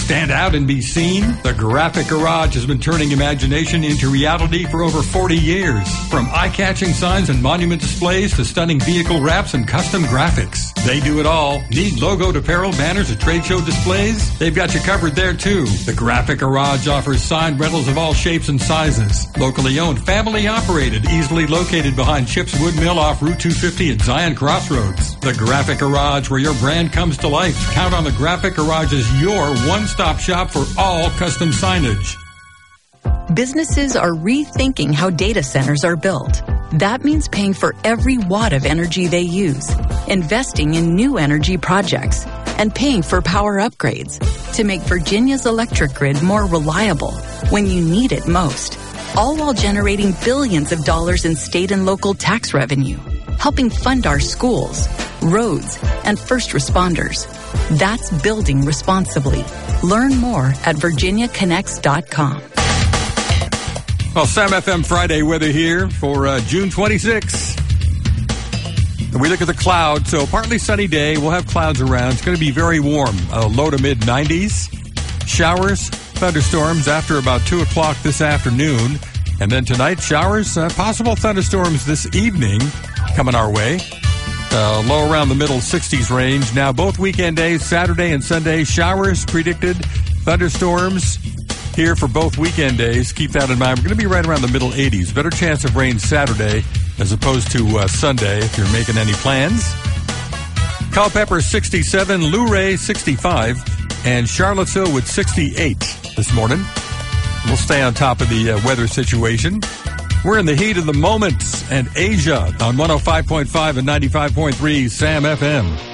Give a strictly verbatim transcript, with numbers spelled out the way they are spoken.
stand out and be seen? The Graphic Garage has been turning imagination into reality for over forty years. From eye-catching signs and monument displays to stunning vehicle wraps and custom graphics. They do it all. Need logoed apparel, banners, or trade show displays? They've got you covered there too. The Graphic Garage offers signed rentals of all shapes and sizes. Locally owned, family operated, easily located behind Chips Wood Mill off Route two fifty at Zion Crossroads. The Graphic Garage, where your brand comes to life. Count on the Graphic Garage as your one-stop shop for all custom signage. Businesses are rethinking how data centers are built. That means paying for every watt of energy they use, investing in new energy projects, and paying for power upgrades to make Virginia's electric grid more reliable when you need it most, all while generating billions of dollars in state and local tax revenue, helping fund our schools, roads, and first responders. That's building responsibly. Learn more at virginia connects dot com. Well, Sam F M Friday weather here for uh, June twenty-sixth. We look at the clouds. So partly sunny day. We'll have clouds around. It's going to be very warm. Uh, low to mid nineties. Showers, thunderstorms after about two o'clock this afternoon. And then tonight, showers, uh, possible thunderstorms this evening coming our way. Uh, low around the middle sixties range. Now, both weekend days, Saturday and Sunday, showers predicted. Thunderstorms here for both weekend days. Keep that in mind. We're going to be right around the middle eighties. Better chance of rain Saturday as opposed to uh, Sunday if you're making any plans. Culpeper sixty-seven, Luray sixty-five, and Charlottesville with sixty-eight this morning. We'll stay on top of the uh, weather situation. We're in the heat of the moment, and Asia on one oh five point five and ninety-five point three Sam F M.